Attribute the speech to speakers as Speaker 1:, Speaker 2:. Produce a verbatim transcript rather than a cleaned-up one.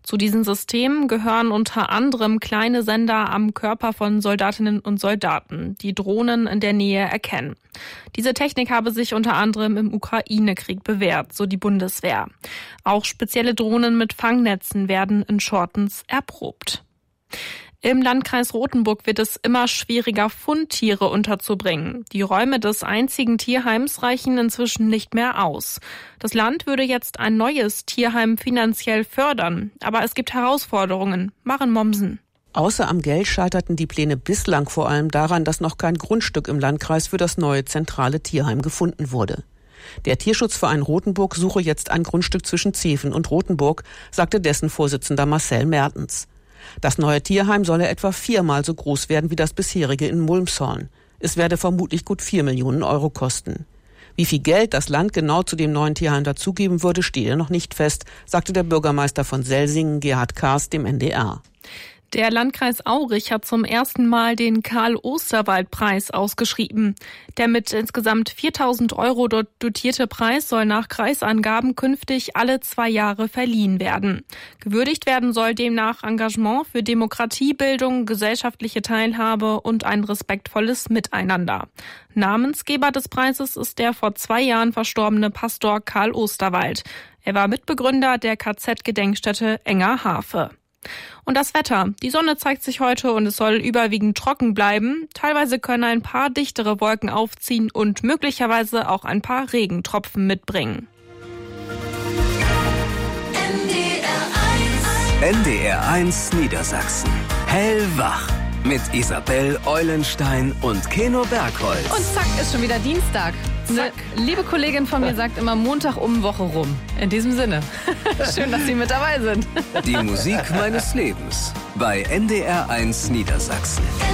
Speaker 1: Zu diesen Systemen gehören unter anderem kleine Sender am Körper von Soldatinnen und Soldaten, die Drohnen in der Nähe erkennen. Diese Technik habe sich unter anderem im Ukraine-Krieg bewährt, so die Bundeswehr. Auch spezielle Drohnen mit Fangnetzen werden in Schortens erprobt. Im Landkreis Rothenburg wird es immer schwieriger, Fundtiere unterzubringen. Die Räume des einzigen Tierheims reichen inzwischen nicht mehr aus. Das Land würde jetzt ein neues Tierheim finanziell fördern. Aber es gibt Herausforderungen. Maren Mommsen.
Speaker 2: Außer am Geld scheiterten die Pläne bislang vor allem daran, dass noch kein Grundstück im Landkreis für das neue zentrale Tierheim gefunden wurde. Der Tierschutzverein Rothenburg suche jetzt ein Grundstück zwischen Zeven und Rothenburg, sagte dessen Vorsitzender Marcel Mertens. Das neue Tierheim solle etwa viermal so groß werden wie das bisherige in Mulmshorn. Es werde vermutlich gut vier Millionen Euro kosten. Wie viel Geld das Land genau zu dem neuen Tierheim dazugeben würde, stehe noch nicht fest, sagte der Bürgermeister von Selsingen, Gerhard Kaas, dem N D R.
Speaker 1: Der Landkreis Aurich hat zum ersten Mal den Karl-Osterwald-Preis ausgeschrieben. Der mit insgesamt viertausend Euro dotierte Preis soll nach Kreisangaben künftig alle zwei Jahre verliehen werden. Gewürdigt werden soll demnach Engagement für Demokratiebildung, gesellschaftliche Teilhabe und ein respektvolles Miteinander. Namensgeber des Preises ist der vor zwei Jahren verstorbene Pastor Karl Osterwald. Er war Mitbegründer der K Z-Gedenkstätte Engerhafe. Und das Wetter. Die Sonne zeigt sich heute und es soll überwiegend trocken bleiben. Teilweise können ein paar dichtere Wolken aufziehen und möglicherweise auch ein paar Regentropfen mitbringen.
Speaker 3: N D R eins Niedersachsen. Hellwach. Mit Isabel Eulenstein und Keno Bergholz.
Speaker 4: Und zack, ist schon wieder Dienstag. Eine liebe Kollegin von mir sagt immer Montag um Woche rum. In diesem Sinne. Schön, dass Sie mit dabei sind.
Speaker 3: Die Musik meines Lebens bei N D R eins Niedersachsen.